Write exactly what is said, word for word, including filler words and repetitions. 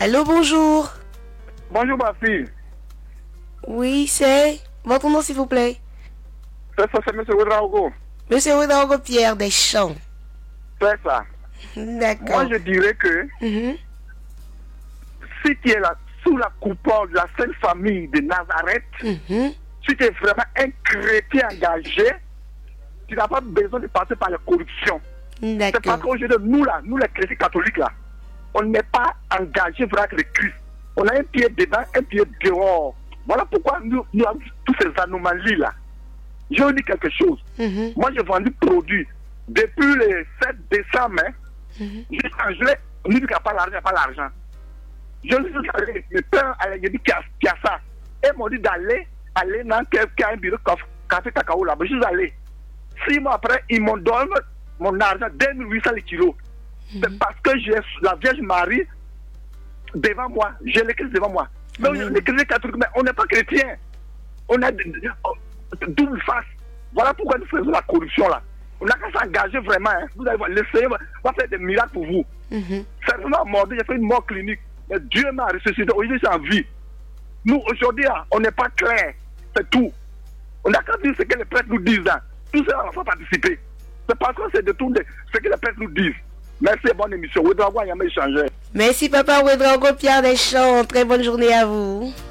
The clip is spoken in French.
Allô, bonjour. Bonjour ma fille. Oui, c'est... Votre nom, s'il vous plaît. C'est ça, c'est M. Ouedraogo. Monsieur Ouedraogo Pierre Deschamps. C'est ça. D'accord. Moi, je dirais que Mhm. si tu es là, sous la coupole de la Sainte Famille de Nazareth, Mhm. si tu es vraiment un chrétien engagé, tu n'as pas besoin de passer par la corruption. C'est parce D'accord. qu'aujourd'hui, nous là, nous les chrétiens catholiques là, on n'est pas engagés vraiment avec le Christ. On a un pied dedans, un pied dehors. Voilà pourquoi nous, nous avons tous ces anomalies là. Je vous dis quelque chose. Mhm. Moi, j'ai vendu produits depuis le sept décembre. Hein, Mhm. j'ai changé, on dit qu'il n'y a pas l'argent, il n'y a pas l'argent. Je me suis allé, mes pères, j'ai dit qu'il y a ça. Et ils m'ont dit d'aller, aller dans quelqu'un, un bureau café cacao là-bas. Je suis allé. Six mois après, ils m'ont donné mon argent, deux mille huit cents les kilos. Mhm. C'est parce que j'ai la Vierge Marie devant moi. J'ai l'église devant moi. Mais Amen. les chrétiens catholiques, mais on n'est pas chrétiens. On a double face. Voilà pourquoi nous faisons la corruption là. On n'a qu'à s'engager vraiment. Hein. Vous allez voir, le Seigneur va faire des miracles pour vous. Mhm. Certainement mort, j'ai fait une mort clinique. Mais Dieu m'a ressuscité. Aujourd'hui, c'est en vie. Nous, aujourd'hui, hein, on n'est pas clair. C'est tout. On n'a qu'à dire ce que les prêtres nous disent. Hein. Tout ça, on va pas participer. C'est parce que c'est de tout de ce que les prêtres nous disent. Merci, bonne émission. Ouedraogo, il y a jamais échangé. Merci, papa Ouedraogo Pierre Deschamps. Très bonne journée à vous.